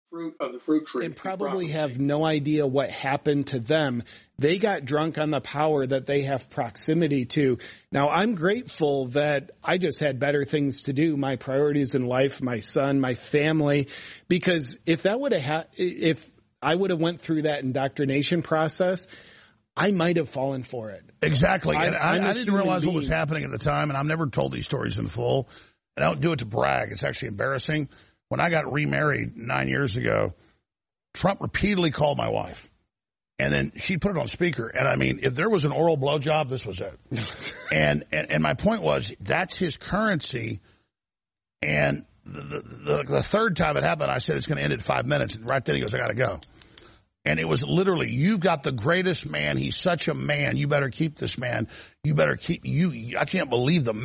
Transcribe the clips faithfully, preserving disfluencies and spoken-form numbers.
fruit of the fruit tree. And probably have no idea what happened to them. They got drunk on the power that they have proximity to. Now, I'm grateful that I just had better things to do, my priorities in life, my son, my family, because if that would have ha- if I would have went through that indoctrination process, I might have fallen for it. Exactly. I, and I, I didn't realize being. what was happening at the time, and I've never told these stories in full. And I don't do it to brag. It's actually embarrassing. When I got remarried nine years ago, Trump repeatedly called my wife. And then she put it on speaker. And, I mean, if there was an oral blowjob, this was it. and, and and my point was, that's his currency. And the, the, the third time it happened, I said, it's going to end in five minutes. And right then he goes, I got to go. And it was literally, you've got the greatest man. He's such a man. You better keep this man. You better keep you. I can't believe the man.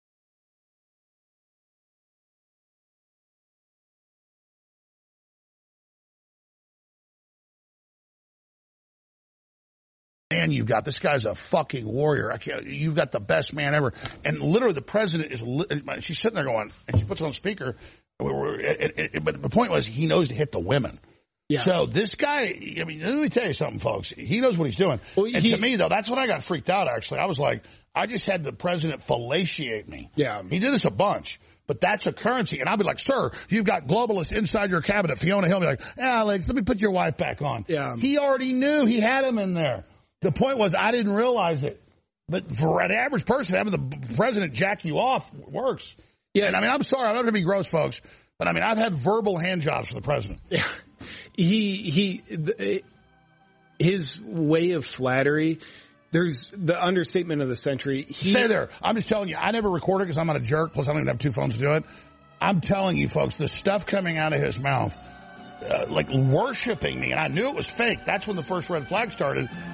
Man, you've got this guy's a fucking warrior. I can't, you've got the best man ever. And literally, the president is. She's sitting there going, and she puts it on speaker. It, it, it, but the point was, he knows to hit the women. Yeah. So this guy, I mean, let me tell you something, folks. He knows what he's doing. Well, and he, to me, though, that's when I got freaked out. Actually, I was like, I just had the president fellatiate me. Yeah, he did this a bunch. But that's a currency. And I'll be like, sir, you've got globalists inside your cabinet. Fiona Hill will be like, Alex, let me put your wife back on. Yeah. He already knew. He had him in there. The point was, I didn't realize it. But for the average person, having the president jack you off works. Yeah. And I mean, I'm sorry. I don't want to be gross, folks. But I mean, I've had verbal hand jobs for the president. Yeah. He, he, the, his way of flattery, there's the understatement of the century. He, Stay there. I'm just telling you, I never recorded because I'm not a jerk. Plus, I don't even have two phones to do it. I'm telling you, folks, the stuff coming out of his mouth, uh, like worshiping me, and I knew it was fake. That's when the first red flag started.